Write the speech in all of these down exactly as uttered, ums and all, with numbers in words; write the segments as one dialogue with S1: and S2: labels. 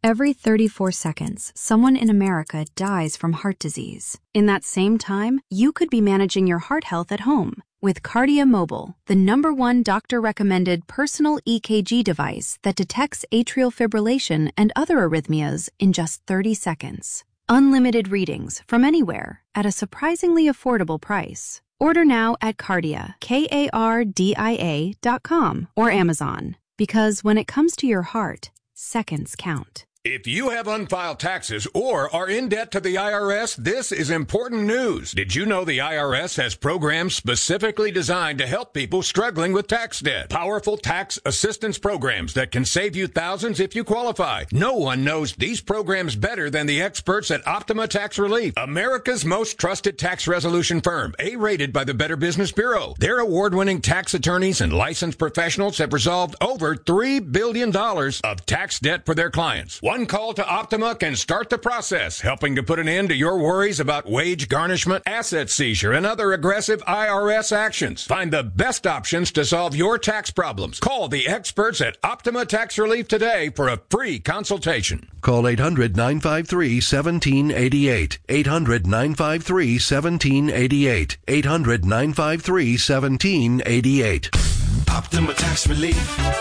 S1: Every thirty-four seconds, someone in America dies from heart disease. In that same time, you could be managing your heart health at home with Kardia Mobile, the number one doctor-recommended personal E K G device that detects atrial fibrillation and other arrhythmias in just thirty seconds. Unlimited readings from anywhere at a surprisingly affordable price. Order now at Kardia, K A R D I A dot com or Amazon. Because when it comes to your heart, seconds count.
S2: If you have unfiled taxes or are in debt to the I R S, this is important news. Did you know the I R S has programs specifically designed to help people struggling with tax debt? Powerful tax assistance programs that can save you thousands if you qualify. No one knows these programs better than the experts at Optima Tax Relief, America's most trusted tax resolution firm, A-rated by the Better Business Bureau. Their award-winning tax attorneys and licensed professionals have resolved over three billion dollars of tax debt for their clients. One call to Optima can start the process, helping to put an end to your worries about wage garnishment, asset seizure, and other aggressive I R S actions. Find the best options to solve your tax problems. Call the experts at Optima Tax Relief today for a free consultation.
S3: Call eight hundred, nine five three, one seven eight eight. eight hundred, nine five three, one seven eight eight. eight hundred, nine five three, one seven eight eight.
S4: Optima Tax Relief.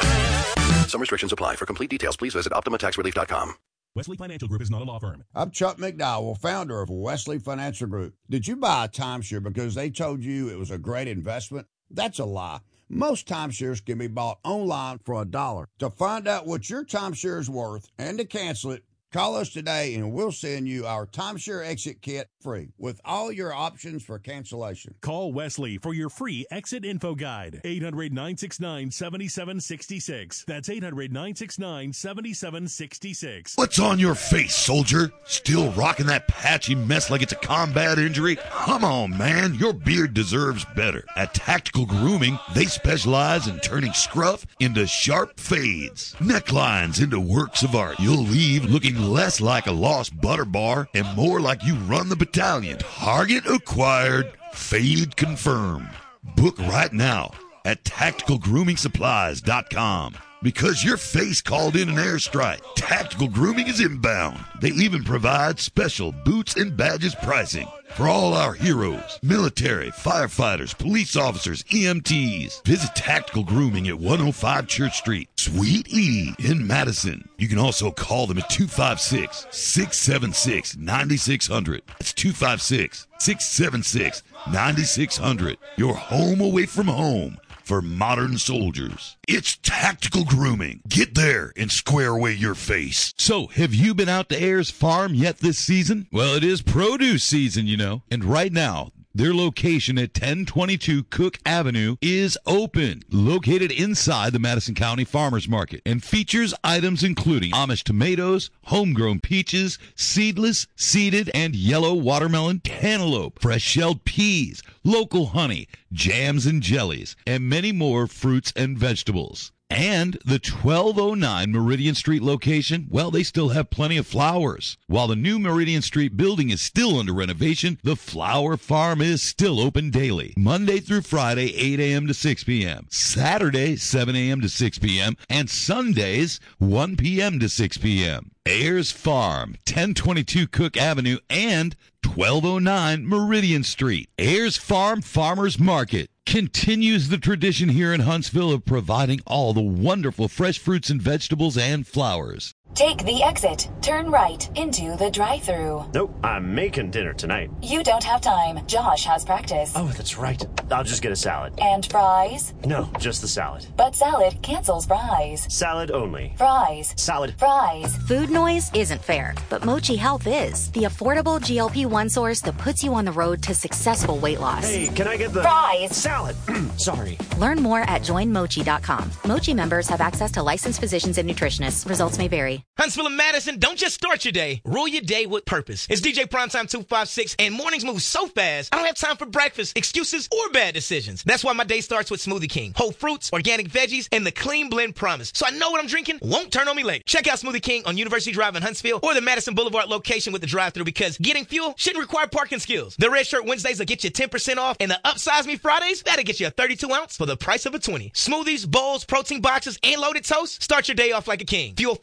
S3: Some restrictions apply. For complete details, please visit Optima Tax Relief dot com.
S5: Wesley Financial Group is not a law firm.
S6: I'm Chuck McDowell, founder of Wesley Financial Group. Did you buy a timeshare because they told you it was a great investment? That's a lie. Most timeshares can be bought online for a dollar. To find out what your timeshare is worth and to cancel it, call us today and we'll send you our timeshare exit kit free with all your options for cancellation.
S5: Call Wesley for your free exit info guide. eight hundred, nine six nine, seven seven six six. That's eight hundred, nine six nine, seven seven six six.
S4: What's on your face, soldier? Still rocking that patchy mess like it's a combat injury? Come on, man. Your beard deserves better. At Tactical Grooming, they specialize in turning scruff into sharp fades, necklines into works of art. You'll leave looking less like a lost butter bar and more like you run the battalion. Target acquired, fade confirmed. Book right now at tactical grooming supplies dot com. Because your face called in an airstrike, Tactical Grooming is inbound. They even provide special boots and badges pricing for all our heroes, military, firefighters, police officers, E M Ts. Visit Tactical Grooming at one oh five Church Street, Suite E in Madison. You can also call them at two five six, six seven six, nine six zero zero. That's two five six, six seven six, nine six zero zero. Your home away from home for modern soldiers. It's Tactical Grooming. Get there and square away your face.
S7: So, have you been out to Ayers Farm yet this season? Well, it is produce season, you know. And right now, their location at ten twenty-two Cook Avenue is open, located inside the Madison County Farmers Market, and features items including Amish tomatoes, homegrown peaches, seedless, seeded, and yellow watermelon, cantaloupe, fresh-shelled peas, local honey, jams and jellies, and many more fruits and vegetables. And the twelve oh nine Meridian Street location, well, they still have plenty of flowers. While the new Meridian Street building is still under renovation, the flower farm is still open daily. Monday through Friday, eight a.m. to six p.m. Saturday, seven a.m. to six p.m. And Sundays, one p.m. to six p.m. Ayers Farm, ten twenty-two Cook Avenue and twelve oh nine Meridian Street. Ayers Farm Farmers Market continues the tradition here in Huntsville of providing all the wonderful fresh fruits and vegetables and flowers.
S8: Take the exit. Turn right into the drive-thru.
S9: Nope, I'm making dinner tonight.
S8: You don't have time. Josh has practice.
S9: Oh, that's right. I'll just get a salad.
S8: And fries?
S9: No, just the salad.
S8: But salad cancels fries.
S9: Salad only.
S8: Fries.
S9: Salad.
S8: Fries.
S10: Food noise isn't fair, but Mochi Health is. The affordable G L P one source that puts you on the road to successful weight loss.
S9: Hey, can I get the...
S8: Fries.
S9: Salad. Sorry.
S10: Learn more at join mochi dot com. Mochi members have access to licensed physicians and nutritionists. Results may vary.
S11: Huntsville and Madison, don't just start your day. Rule your day with purpose. It's D J Primetime two five six, and mornings move so fast, I don't have time for breakfast, excuses, or bad decisions. That's why my day starts with Smoothie King. Whole fruits, organic veggies, and the clean blend promise. So I know what I'm drinking won't turn on me late. Check out Smoothie King on University Drive in Huntsville or the Madison Boulevard location with the drive-thru, because getting fuel shouldn't require parking skills. The Red Shirt Wednesdays will get you ten percent off, and the Upsize Me Fridays, that'll get you a thirty-two ounce for the price of a twenty. Smoothies, bowls, protein boxes, and loaded toast. Start your day off like a king. Fuel first, question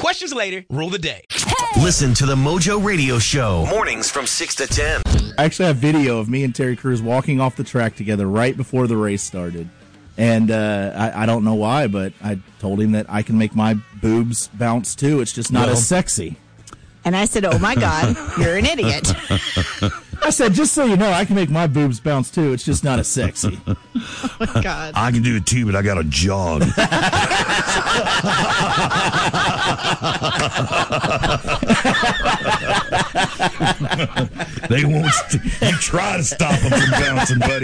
S11: Questions later, rule the day.
S12: Listen to the Mojo Radio Show. Mornings from six to ten.
S13: I actually have video of me and Terry Crews walking off the track together right before the race started. And uh, I, I don't know why, but I told him that I can make my boobs bounce too. It's just not
S14: well,
S13: as sexy.
S14: And I said, oh, my God, you're an idiot.
S13: I said, just so you know, I can make my boobs bounce too. It's just not as sexy.
S14: Oh, my God.
S4: I can do it too, but I got to jog. They won't. St- you try to stop them from bouncing, buddy.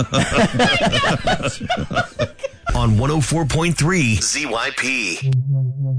S12: On one oh four point three Z Y P.